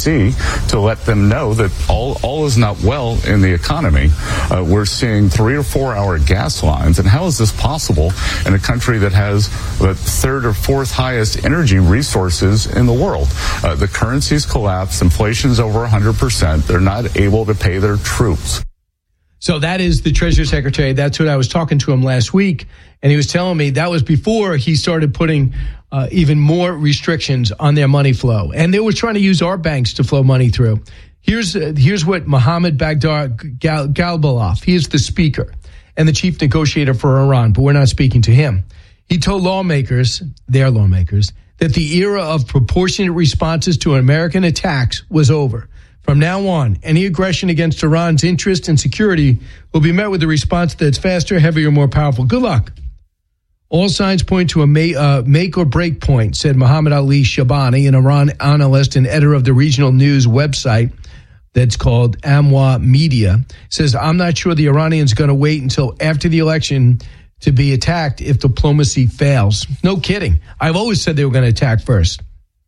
CNBC to let them know that all is not well in the economy. We're seeing 3 or 4 hour gas lines. And how is this possible in a country that has the third or fourth highest energy resources in the world? The currency's collapsed. Inflation's over 100%. They're not able to pay their troops. So that is the Treasury Secretary. That's what I was talking to him last week. And he was telling me that was before he started putting even more restrictions on their money flow. And they were trying to use our banks to flow money through. Here's what Mohammed Baghdad Galbalov, he is the speaker and the chief negotiator for Iran, but we're not speaking to him. He told their lawmakers, that the era of proportionate responses to American attacks was over. From now on, any aggression against Iran's interest and security will be met with a response that's faster, heavier, more powerful. Good luck. All signs point to a make or break point, said Mohammed Ali Shabani, an Iran analyst and editor of the regional news website that's called Amwa Media. Says, I'm not sure the Iranians are going to wait until after the election to be attacked if diplomacy fails. No kidding. I've always said they were going to attack first.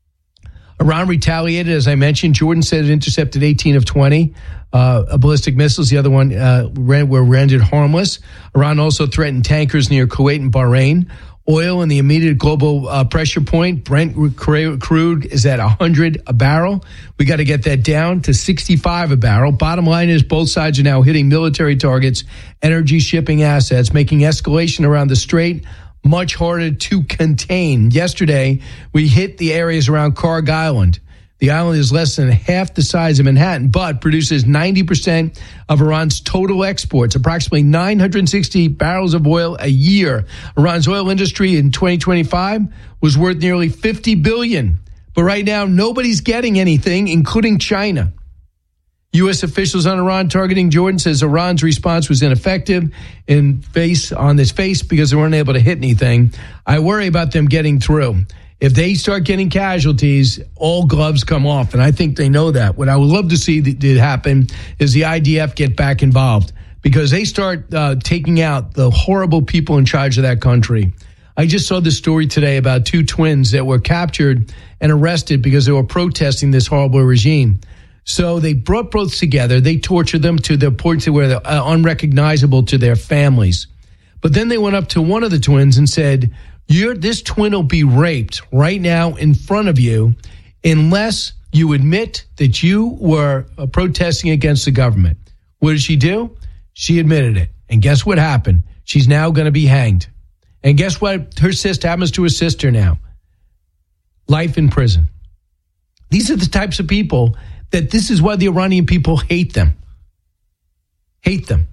Iran retaliated, as I mentioned. Jordan said it intercepted 18 of 20 ballistic missiles. The other one were rendered harmless. Iran also threatened tankers near Kuwait and Bahrain. Oil in the immediate global pressure point, Brent crude, is at 100 a barrel. We got to get that down to 65 a barrel. Bottom line is both sides are now hitting military targets, energy shipping assets, making escalation around the strait much harder to contain. Yesterday, we hit the areas around Karg Island. The island is less than half the size of Manhattan, but produces 90% of Iran's total exports, approximately 960 barrels of oil a year. Iran's oil industry in 2025 was worth nearly $50 billion. But right now, nobody's getting anything, including China. U.S. officials on Iran targeting Jordan says Iran's response was ineffective on this face because they weren't able to hit anything. I worry about them getting through. If they start getting casualties, all gloves come off, and I think they know that. What I would love to see that happen is the IDF get back involved because they start taking out the horrible people in charge of that country. I just saw this story today about two twins that were captured and arrested because they were protesting this horrible regime. So they brought both together. They tortured them to the point where they're unrecognizable to their families. But then they went up to one of the twins and said, this twin will be raped right now in front of you unless you admit that you were protesting against the government. What did she do? She admitted it. And guess what happened? She's now going to be hanged. And guess what happens to her sister now? Life in prison. These are the types of people that this is why the Iranian people hate them. Hate them.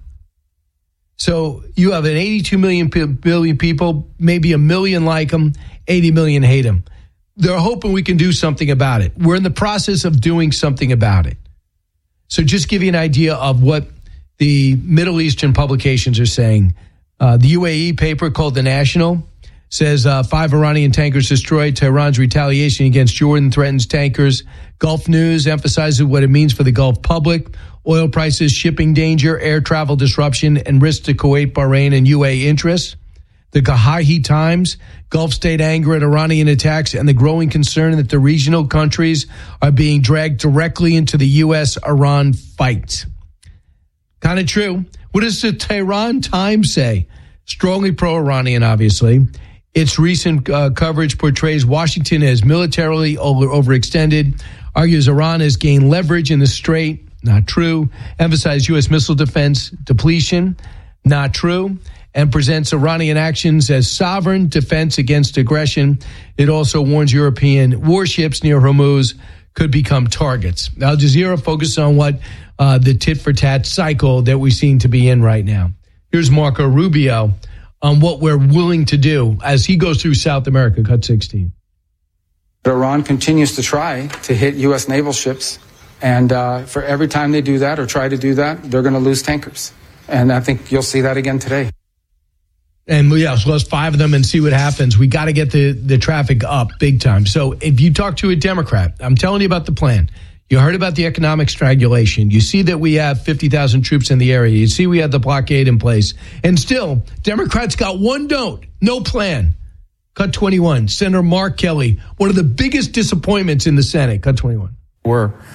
So you have an 82 billion people, maybe a million like them, 80 million hate them. They're hoping we can do something about it. We're in the process of doing something about it. So just give you an idea of what the Middle Eastern publications are saying. The UAE paper called The National says 5 Iranian tankers destroyed. Tehran's retaliation against Jordan threatens tankers. Gulf News emphasizes what it means for the Gulf public. Oil prices, shipping danger, air travel disruption, and risk to Kuwait, Bahrain, and UAE interests. The Gahahi Times, Gulf state anger at Iranian attacks and the growing concern that the regional countries are being dragged directly into the U.S.-Iran fight. Kind of true. What does the Tehran Times say? Strongly pro-Iranian, obviously. Its recent coverage portrays Washington as militarily overextended, argues Iran has gained leverage in the strait. Not true. Emphasize U.S. missile defense depletion. Not true. And presents Iranian actions as sovereign defense against aggression. It also warns European warships near Hormuz could become targets. Al Jazeera focuses on what the tit-for-tat cycle that we seem to be in right now. Here's Marco Rubio on what we're willing to do as he goes through South America, cut 16. Iran continues to try to hit U.S. naval ships. And for every time they do that or try to do that, they're going to lose tankers. And I think you'll see that again today. And yeah, so let's 5 of them and see what happens. We got to get the traffic up big time. So if you talk to a Democrat, I'm telling you about the plan. You heard about the economic strangulation. You see that we have 50,000 troops in the area. You see we have the blockade in place. And still, Democrats got one note, no plan. Cut 21. Senator Mark Kelly, one of the biggest disappointments in the Senate. Cut 21. We're